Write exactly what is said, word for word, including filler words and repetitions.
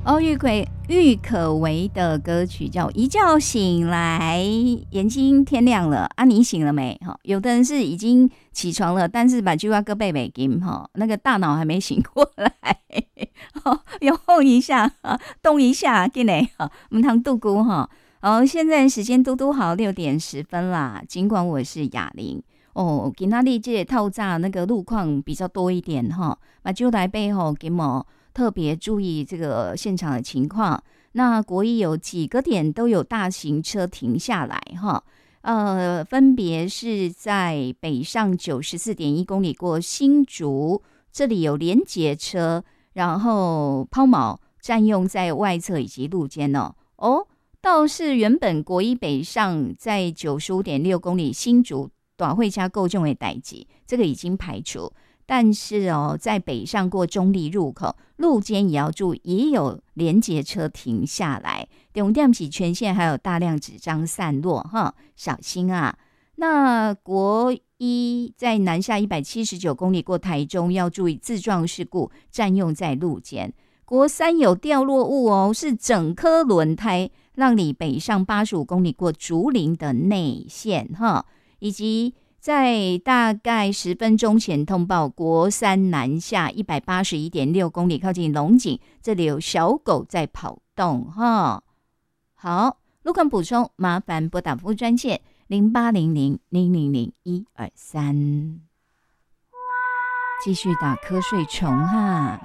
哦，郁可郁可唯的歌曲叫《一觉醒来》，眼睛天亮了啊，你醒了没？哈，有的人是已经起床了，但是把句话歌背背金哈，那个大脑还没醒过来，要晃一下，动一下，给你哈，唔通度咕哈。哦，现在时间嘟嘟好六点十分啦。尽管我是哑铃哦，今天的这透早那个路况比较多一点哈，把就来背后给我。特别注意这个现场的情况。那国一有几个点都有大型车停下来哈，呃，分别是在北上九十四点一公里过新竹，这里有连结车，然后抛锚占用在外侧以及路肩哦。哦，倒是原本国一北上在九十五点六公里新竹短会加够重的代志，这个已经排除。但是哦，在北上过中立入口路肩也要注意，也有连结车停下来。重点是全线还有大量纸张散落哈，小心啊！那国一在南下一百七十九公里过台中，要注意自撞事故占用在路肩。国三有掉落物哦，是整颗轮胎，让你北上八十五公里过竹林的内线哈，以及。在大概十分钟前通报，国三南下一百八十一点六公里，靠近龙井，这里有小狗在跑动哈。好，路况补充，麻烦拨打服务专线零八零零零零零一二三，继续打瞌睡虫哈。